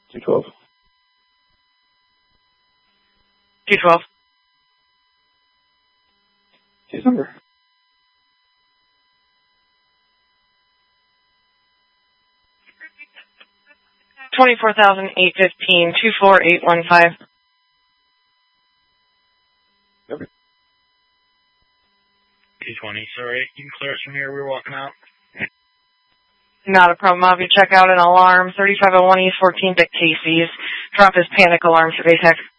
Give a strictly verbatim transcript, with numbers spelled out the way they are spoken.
two twelve. two twelve. His number. twenty-four thousand eight fifteen, two four eight one five. Okay. two twenty, sorry. You can clear us from here. We're walking out. Not a problem. I'll have you check out an alarm. thirty-five oh one East fourteenth at Casey's. Drop his panic alarm for A TEC.